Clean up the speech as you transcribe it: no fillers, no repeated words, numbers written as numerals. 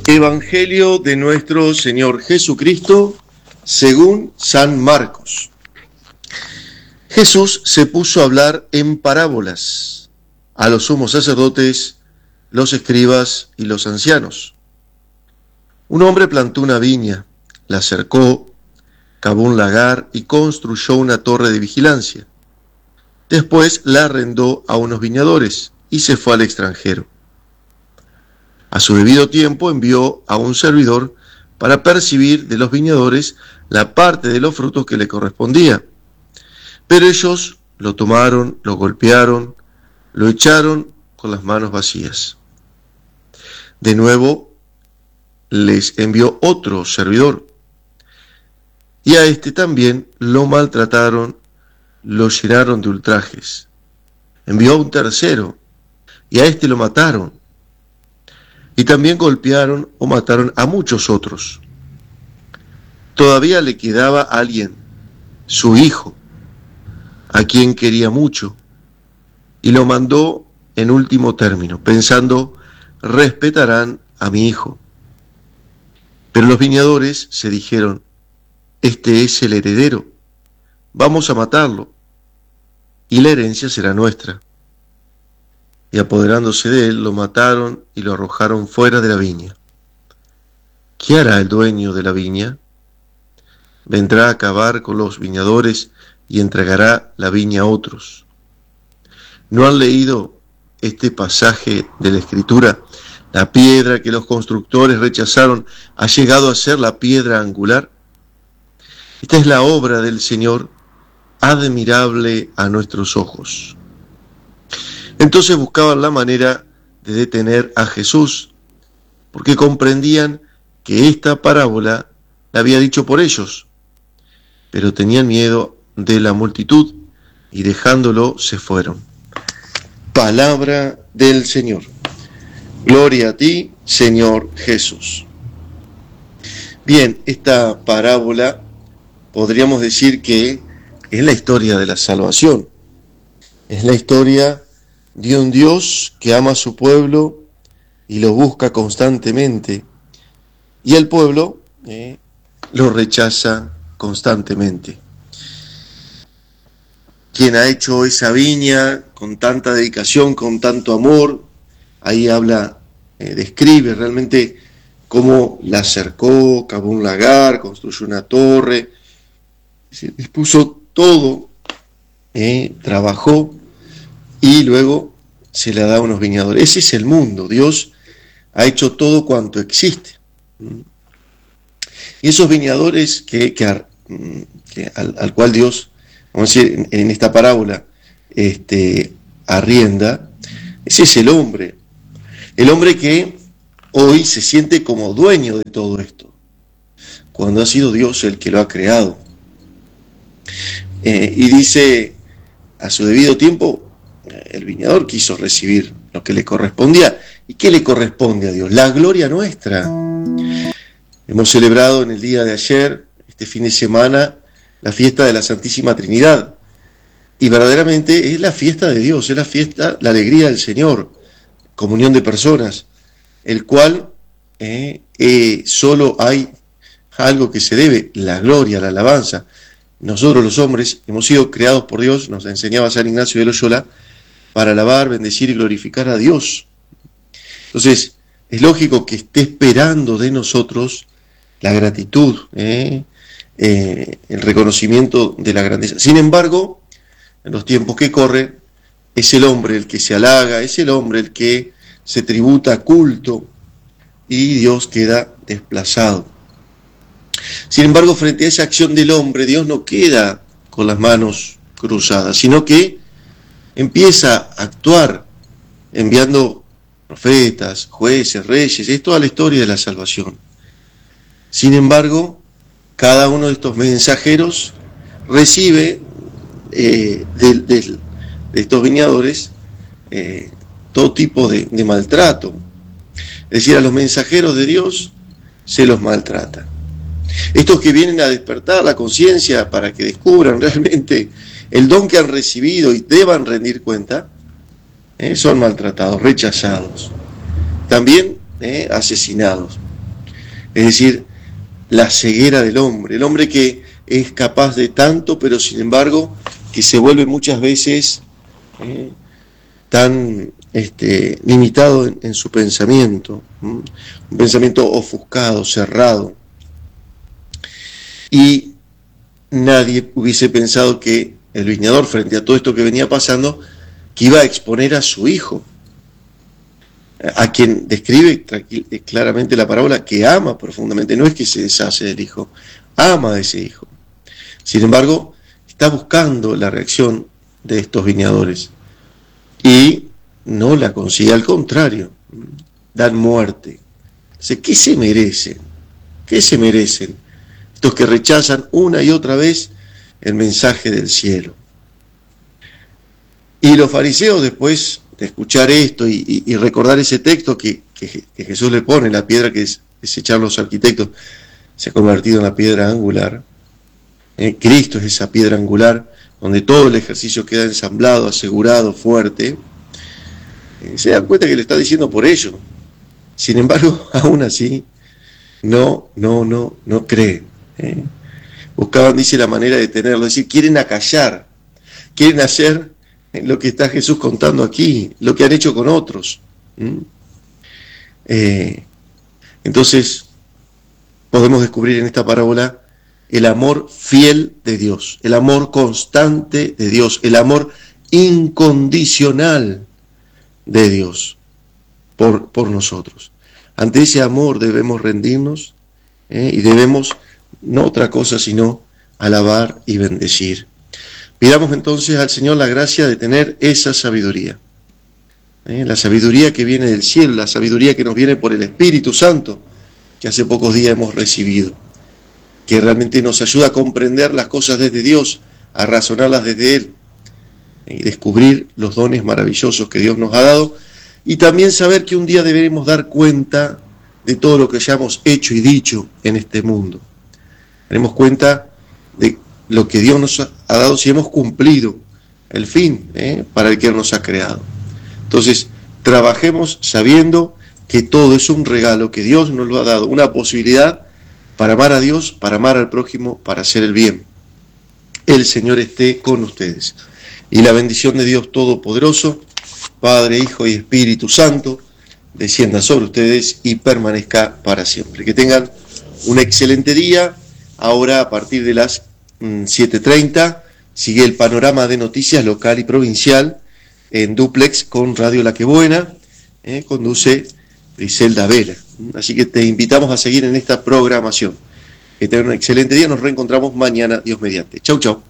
Evangelio de nuestro Señor Jesucristo según San Marcos. Jesús se puso a hablar en parábolas a los sumos sacerdotes, los escribas y los ancianos. Un hombre plantó una viña, la cercó, cavó un lagar y construyó una torre de vigilancia. Después la arrendó a unos viñadores y se fue al extranjero. A su debido tiempo envió a un servidor para percibir de los viñadores la parte de los frutos que le correspondía. Pero ellos lo tomaron, lo golpearon, lo echaron con las manos vacías. De nuevo les envió otro servidor, y a este también lo maltrataron, lo llenaron de ultrajes. Envió a un tercero, y a este lo mataron. Y también golpearon o mataron a muchos otros. Todavía le quedaba a alguien, su hijo, a quien quería mucho, y lo mandó en último término, pensando, respetarán a mi hijo. Pero los viñadores se dijeron, este es el heredero, vamos a matarlo, y la herencia será nuestra. Y apoderándose de él, lo mataron y lo arrojaron fuera de la viña. ¿Qué hará el dueño de la viña? Vendrá a acabar con los viñadores y entregará la viña a otros. ¿No han leído este pasaje de la Escritura? La piedra que los constructores rechazaron ha llegado a ser la piedra angular. Esta es la obra del Señor, admirable a nuestros ojos. Entonces buscaban la manera de detener a Jesús, porque comprendían que esta parábola la había dicho por ellos, pero tenían miedo de la multitud y dejándolo se fueron. Palabra del Señor. Gloria a ti, Señor Jesús. Bien, esta parábola podríamos decir que es la historia de la salvación. Es la historia de un Dios que ama a su pueblo y lo busca constantemente, y el pueblo lo rechaza constantemente. Quien ha hecho esa viña con tanta dedicación, con tanto amor, ahí habla, describe realmente cómo la cercó, cavó un lagar, construyó una torre, se dispuso todo, trabajó, y luego se le da a unos viñadores. Ese es el mundo. Dios ha hecho todo cuanto existe. Y esos viñadores al cual Dios, vamos a decir, en esta parábola, arrienda, ese es el hombre. El hombre que hoy se siente como dueño de todo esto, cuando ha sido Dios el que lo ha creado. Y dice, a su debido tiempo, el viñador quiso recibir lo que le correspondía. ¿Y qué le corresponde a Dios? La gloria nuestra. Hemos celebrado en el día de ayer, este fin de semana, la fiesta de la Santísima Trinidad. Y verdaderamente es la fiesta de Dios, es la fiesta, la alegría del Señor, comunión de personas, el cual solo hay algo que se debe, la gloria, la alabanza. Nosotros los hombres hemos sido creados por Dios, nos enseñaba San Ignacio de Loyola, para alabar, bendecir y glorificar a Dios. Entonces, es lógico que esté esperando de nosotros la gratitud, el reconocimiento de la grandeza. Sin embargo, en los tiempos que corren, es el hombre el que se halaga, es el hombre el que se tributa culto, y Dios queda desplazado. Sin embargo, frente a esa acción del hombre, Dios no queda con las manos cruzadas, sino que empieza a actuar enviando profetas, jueces, reyes. Es toda la historia de la salvación. Sin embargo, cada uno de estos mensajeros recibe de estos viñadores todo tipo de maltrato. Es decir, a los mensajeros de Dios se los maltrata. Estos que vienen a despertar la conciencia para que descubran realmente el don que han recibido y deban rendir cuenta, son maltratados, rechazados, también asesinados. Es decir, la ceguera del hombre, el hombre que es capaz de tanto, pero sin embargo que se vuelve muchas veces tan limitado en su pensamiento, un pensamiento ofuscado, cerrado. Y nadie hubiese pensado que el viñador, frente a todo esto que venía pasando, que iba a exponer a su hijo, a quien describe claramente la parábola, que ama profundamente, no es que se deshace del hijo, ama a ese hijo. Sin embargo, está buscando la reacción de estos viñadores y no la consigue, al contrario, dan muerte. Entonces, ¿qué se merecen? ¿Qué se merecen estos que rechazan una y otra vez el mensaje del cielo? Y los fariseos, después de escuchar esto y recordar ese texto que Jesús le pone, la piedra que desecharon los arquitectos se ha convertido en la piedra angular. Cristo es esa piedra angular donde todo el ejercicio queda ensamblado, asegurado, fuerte. Se dan cuenta que le está diciendo por ello. Sin embargo, aún así, no creen. Buscaban, dice, la manera de tenerlo, es decir, quieren acallar, quieren hacer lo que está Jesús contando aquí, lo que han hecho con otros. Entonces, podemos descubrir en esta parábola el amor fiel de Dios, el amor constante de Dios, el amor incondicional de Dios por nosotros. Ante ese amor debemos rendirnos y debemos, no otra cosa sino alabar y bendecir. Pidamos entonces al Señor la gracia de tener esa sabiduría, la sabiduría que viene del cielo, la sabiduría que nos viene por el Espíritu Santo, que hace pocos días hemos recibido, que realmente nos ayuda a comprender las cosas desde Dios, a razonarlas desde Él, y descubrir los dones maravillosos que Dios nos ha dado, y también saber que un día deberemos dar cuenta de todo lo que hayamos hecho y dicho en este mundo. Daremos cuenta de lo que Dios nos ha dado si hemos cumplido el fin para el que Él nos ha creado. Entonces, trabajemos sabiendo que todo es un regalo que Dios nos lo ha dado, una posibilidad para amar a Dios, para amar al prójimo, para hacer el bien. El Señor esté con ustedes. Y la bendición de Dios Todopoderoso, Padre, Hijo y Espíritu Santo, descienda sobre ustedes y permanezca para siempre. Que tengan un excelente día. Ahora, a partir de las 7:30, sigue el panorama de noticias local y provincial en dúplex con Radio La Que Buena. Conduce Griselda Vela. Así que te invitamos a seguir en esta programación. Que tengan un excelente día. Nos reencontramos mañana, Dios mediante. Chau, chau.